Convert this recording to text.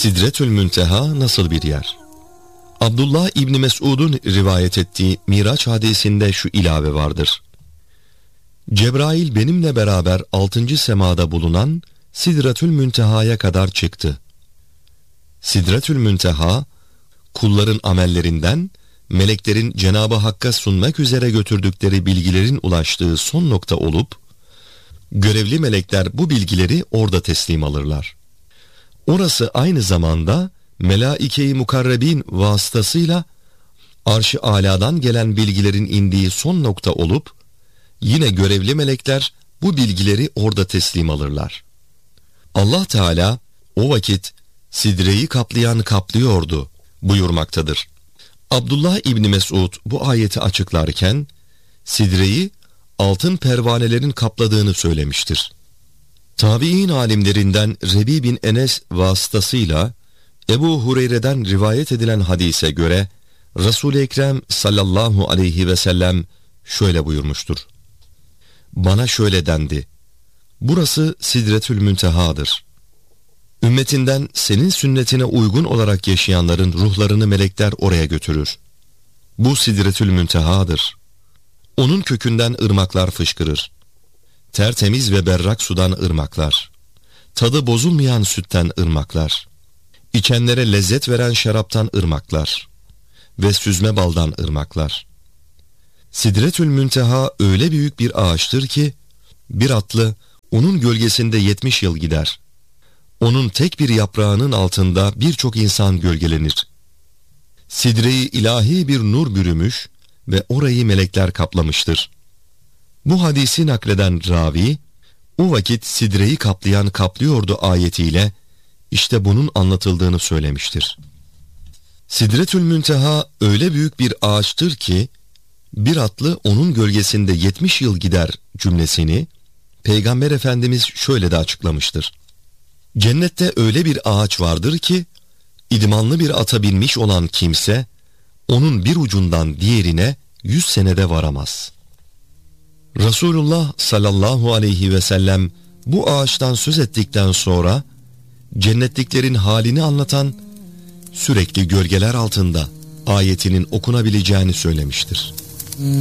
Sidretül Münteha nasıl bir yer? Abdullah İbni Mesud'un rivayet ettiği Miraç hadisinde şu ilave vardır. Cebrail benimle beraber 6. semada bulunan Sidretül Münteha'ya kadar çıktı. Sidretül Münteha, kulların amellerinden, meleklerin Cenab-ı Hakk'a sunmak üzere götürdükleri bilgilerin ulaştığı son nokta olup, görevli melekler bu bilgileri orada teslim alırlar. Orası aynı zamanda melaike-i mukarrebin vasıtasıyla arş-ı âlâdan gelen bilgilerin indiği son nokta olup, yine görevli melekler bu bilgileri orada teslim alırlar. Allah Teala o vakit sidreyi kaplayan kaplıyordu buyurmaktadır. Abdullah İbni Mesud bu ayeti açıklarken sidreyi altın pervanelerin kapladığını söylemiştir. Tabi'in alimlerinden Rebi bin Enes vasıtasıyla Ebu Hureyre'den rivayet edilen hadise göre Resul-i Ekrem sallallahu aleyhi ve sellem şöyle buyurmuştur. Bana şöyle dendi. Burası Sidretül Münteha'dır. Ümmetinden senin sünnetine uygun olarak yaşayanların ruhlarını melekler oraya götürür. Bu Sidretül Münteha'dır. Onun kökünden ırmaklar fışkırır. Tertemiz ve berrak sudan ırmaklar. Tadı bozulmayan sütten ırmaklar. İçenlere lezzet veren şaraptan ırmaklar. Ve süzme baldan ırmaklar. Sidretül Münteha öyle büyük bir ağaçtır ki, bir atlı onun gölgesinde 70 yıl gider. Onun tek bir yaprağının altında birçok insan gölgelenir. Sidre-i ilahi bir nur bürümüş ve orayı melekler kaplamıştır. Bu hadisi nakleden ravi, o vakit sidreyi kaplayan kaplıyordu ayetiyle, işte bunun anlatıldığını söylemiştir. Sidretül Münteha öyle büyük bir ağaçtır ki, bir atlı onun gölgesinde 70 yıl gider cümlesini, Peygamber Efendimiz şöyle de açıklamıştır. Cennette öyle bir ağaç vardır ki, idmanlı bir ata binmiş olan kimse, onun bir ucundan diğerine 100 senede varamaz. Resulullah sallallahu aleyhi ve sellem bu ağaçtan söz ettikten sonra, cennetliklerin halini anlatan, sürekli gölgeler altında ayetinin okunabileceğini söylemiştir.